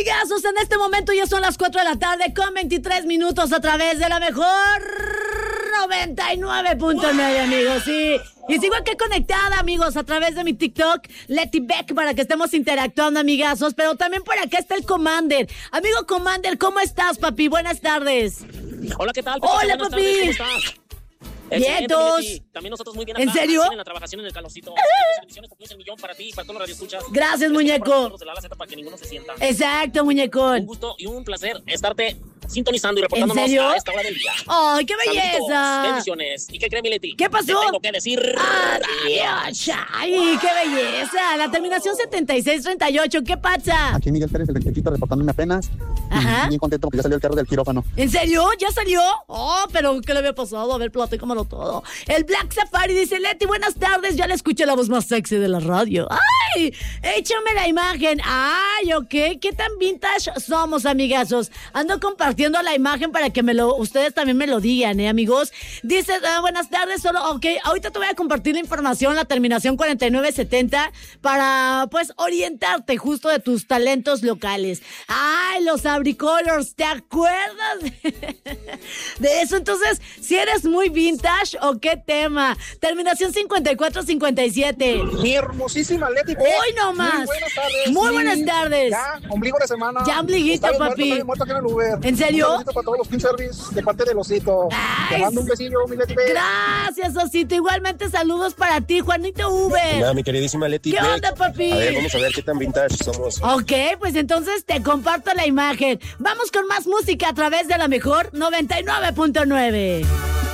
Amigazos, en este momento ya son las 4 de la tarde con 23 minutos a través de la mejor 99.9, amigos, sí. Y sigo aquí conectada, amigos, a través de mi TikTok, Leti Beck, para que estemos interactuando, amigazos. Pero también por acá está el Commander. Amigo Commander, ¿cómo estás, papi? Buenas tardes. Hola, ¿qué tal? Hola, Buenas papi. tardes, ¿cómo estás? Vientos. También nosotros muy bien ¿En acá, serio? en la trabajación en el calorcito. Bendiciones, porque es el millón para ti y para todos los radioescuchas. Gracias, muñeco. De la Z para que ninguno se sienta. Exacto, muñecón. Un gusto y un placer estarte sintonizando y reportándonos ¿En serio? a esta hora del día. ¡Ay, qué Saluditos, belleza! bendiciones. ¿Y qué cree, mi Leti? ¿Qué pasó? Te tengo que decir... ¡Adiós! ¡Ay, qué belleza! La terminación 7638, ¿qué pasa? Aquí Miguel Pérez, el electricito, reportándome apenas. Ajá. Bien contento porque ya salió el carro del quirófano. ¿En serio? ¿Ya salió? Oh, pero ¿qué le había pasado? A ver, platícamelo todo. El Black Safari dice, Leti, buenas tardes. Ya le escuché la voz más sexy de la radio. ¡Ay! Échame la imagen. ¡Ay, ok! ¿Qué tan vintage somos, amigazos? Ando compartiendo la imagen para que ustedes también me lo digan, amigos. Dice, buenas tardes, ok, ahorita te voy a compartir la información, la terminación 4970, para, pues, orientarte justo de tus talentos locales. ¡Ay, los Abricolors! ¿Te acuerdas de eso? Entonces, si eres muy vintage o qué tema. Terminación 5457. Mi hermosísima Leti. Hoy nomás. Muy buenas tardes. Muy buenas tardes. Ya, ombligo de semana. Ya, ombliguito, papi. Muerto aquí en el Uber. ¿En serio? Un besito para todos los King Service de parte del Osito. Ay, Te mando un besillo, mi Leti. Gracias, Osito. Igualmente saludos para ti, Juanito Uber. Hola, mi queridísima Leti. ¿Qué onda, papi? A ver, vamos a ver qué tan vintage somos. Ok, pues entonces te comparto la imagen. Vamos con más música a través de la mejor 99.9.